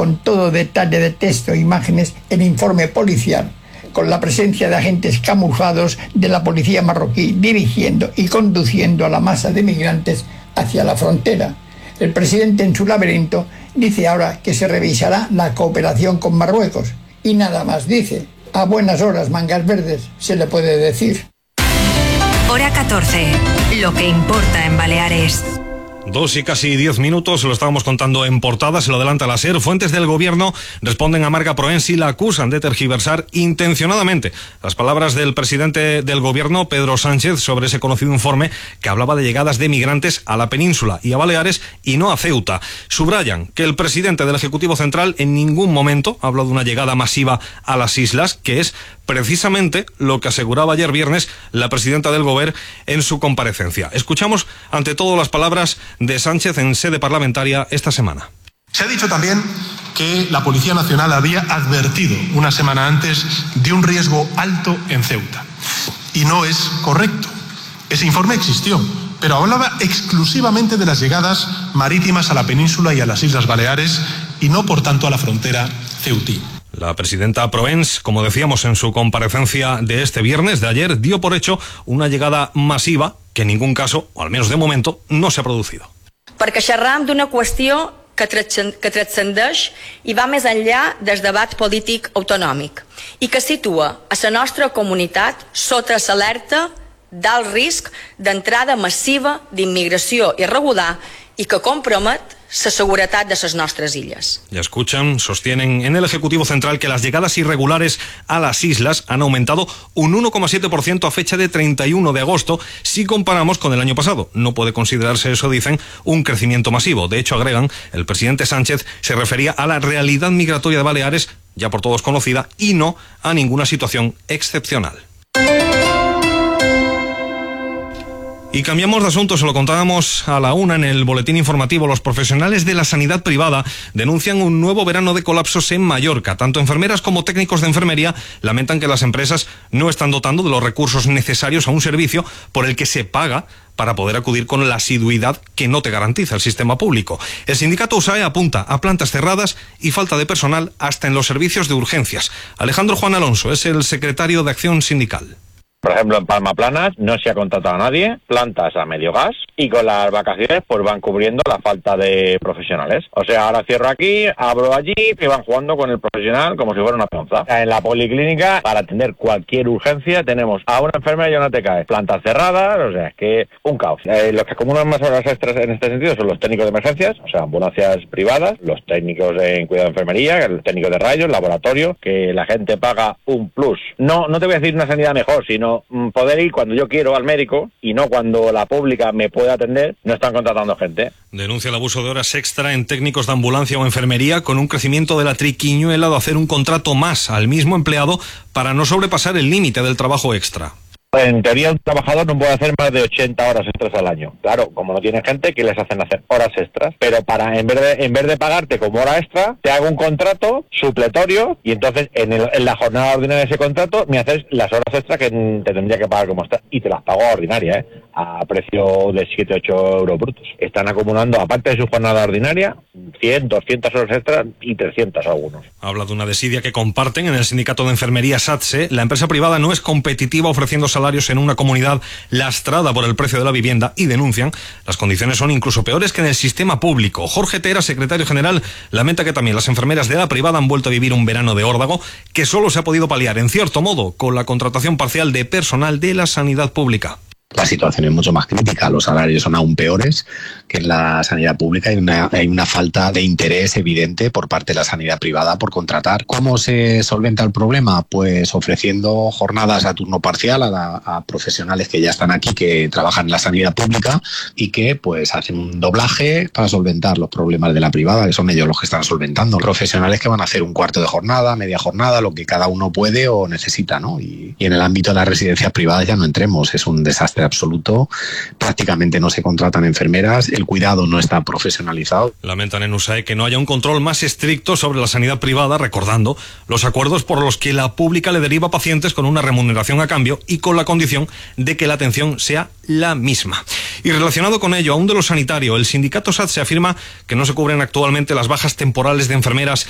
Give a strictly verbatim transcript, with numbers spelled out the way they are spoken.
con todo detalle de texto e imágenes el informe policial, con la presencia de agentes camuflados de la policía marroquí dirigiendo y conduciendo a la masa de migrantes hacia la frontera. El presidente, en su laberinto, dice ahora que se revisará la cooperación con Marruecos. Y nada más dice. A buenas horas, mangas verdes, se le puede decir. Hora catorce. Lo que importa en Baleares. Dos y casi diez minutos, lo estábamos contando en portada, se lo adelanta la SER. Fuentes del gobierno responden a Marga Proensi y la acusan de tergiversar intencionadamente las palabras del presidente del gobierno, Pedro Sánchez, sobre ese conocido informe que hablaba de llegadas de migrantes a la península y a Baleares y no a Ceuta. Subrayan que el presidente del Ejecutivo Central en ningún momento ha hablado de una llegada masiva a las islas, que es precisamente lo que aseguraba ayer viernes la presidenta del Gobierno en su comparecencia. Escuchamos ante todo las palabras de Sánchez en sede parlamentaria esta semana. Se ha dicho también que la Policía Nacional había advertido una semana antes de un riesgo alto en Ceuta. Y no es correcto. Ese informe existió, pero hablaba exclusivamente de las llegadas marítimas a la península y a las Islas Baleares y no, por tanto, a la frontera ceutí. La presidenta Proens, como decíamos en su comparecencia de este viernes, de ayer, dio por hecho una llegada masiva que en ningún caso, o al menos de momento, no se ha producido. Perquè xerram d'una qüestió que transcendeix i va més enllà del debat polític autonòmic i que situa a la nostra comunitat sota l'alerta d'alt risc d'entrada massiva d'immigració irregular i que compromet la seguretat de las nuestras islas. Ya escuchan, sostienen en el Ejecutivo Central que las llegadas irregulares a las islas han aumentado un uno coma siete por ciento a fecha de treinta y uno de agosto si comparamos con el año pasado. No puede considerarse eso, dicen, un crecimiento masivo. De hecho, agregan, el presidente Sánchez se refería a la realidad migratoria de Baleares, ya por todos conocida, y no a ninguna situación excepcional. Y cambiamos de asunto, se lo contábamos a la una en el boletín informativo. Los profesionales de la sanidad privada denuncian un nuevo verano de colapsos en Mallorca. Tanto enfermeras como técnicos de enfermería lamentan que las empresas no están dotando de los recursos necesarios a un servicio por el que se paga para poder acudir con la asiduidad que no te garantiza el sistema público. El sindicato U S A E apunta a plantas cerradas y falta de personal hasta en los servicios de urgencias. Alejandro Juan Alonso es el secretario de Acción Sindical. Por ejemplo, en Palma Planas no se ha contratado a nadie, plantas a medio gas, y con las vacaciones pues van cubriendo la falta de profesionales. O sea, ahora cierro aquí, abro allí, y van jugando con el profesional como si fuera una peonza. En la policlínica, para atender cualquier urgencia, tenemos a una enfermera y a una T K E. Plantas cerradas, o sea, es que un caos. Eh, los que acumulan más horas extras en este sentido son los técnicos de emergencias, o sea, ambulancias privadas, los técnicos en cuidado de enfermería, los técnicos de rayos, laboratorio, que la gente paga un plus. No, no te voy a decir una sanidad mejor, sino poder ir cuando yo quiero al médico y no cuando la pública me puede atender. No están contratando gente. Denuncia el abuso de horas extra en técnicos de ambulancia o enfermería, con un crecimiento de la triquiñuela de hacer un contrato más al mismo empleado para no sobrepasar el límite del trabajo extra. En teoría, un trabajador no puede hacer más de ochenta horas extras al año. Claro, como no tiene gente, ¿qué les hacen hacer? Horas extras. Pero para en vez de en vez de pagarte como hora extra, te hago un contrato supletorio y entonces en, el, en la jornada ordinaria de ese contrato me haces las horas extras que te tendría que pagar como extra y te las pago a ordinaria, ¿eh? A precio de siete a ocho euros brutos. Están acumulando, aparte de su jornada ordinaria, cien, doscientas horas extras y trescientas algunos. Habla de una desidia que comparten en el sindicato de enfermería SATSE. La empresa privada no es competitiva ofreciendo salarios en una comunidad lastrada por el precio de la vivienda y denuncian las condiciones son incluso peores que en el sistema público. Jorge Tera, secretario general, lamenta que también las enfermeras de la privada han vuelto a vivir un verano de órdago que solo se ha podido paliar, en cierto modo, con la contratación parcial de personal de la sanidad pública. La situación es mucho más crítica, los salarios son aún peores que en la sanidad pública, hay una, hay una falta de interés evidente por parte de la sanidad privada por contratar. ¿Cómo se solventa el problema? Pues ofreciendo jornadas a turno parcial a, a profesionales que ya están aquí, que trabajan en la sanidad pública y que pues hacen un doblaje para solventar los problemas de la privada, que son ellos los que están solventando. Profesionales que van a hacer un cuarto de jornada, media jornada, lo que cada uno puede o necesita, ¿no? Y, y en el ámbito de las residencias privadas ya no entremos, es un desastre absoluto, prácticamente no se contratan enfermeras, el cuidado no está profesionalizado. Lamentan en U S A E que no haya un control más estricto sobre la sanidad privada, recordando los acuerdos por los que la pública le deriva pacientes con una remuneración a cambio y con la condición de que la atención sea la misma. Y relacionado con ello, aún de lo sanitario, el sindicato SATSE afirma que no se cubren actualmente las bajas temporales de enfermeras